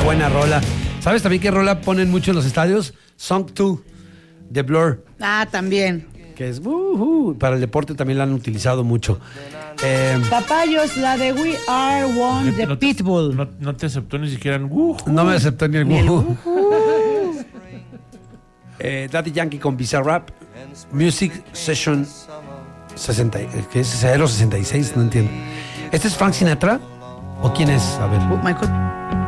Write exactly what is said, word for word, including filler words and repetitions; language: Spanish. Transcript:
buena rola. ¿Sabes también qué rola ponen mucho en los estadios? Song dos de Blur. Ah, también. Que es uh, uh, para el deporte también la han utilizado mucho. Eh, Papayos, la de We Are One de no te, Pitbull. No, no te aceptó ni siquiera en uh, no me aceptó ni el Ni el uh. eh, Daddy Yankee con Bizarrap. Music Session sesenta, ¿qué es? cero sesenta y seis, no entiendo. ¿Este es Frank Sinatra? ¿O quién es? A ver. Oh, Michael.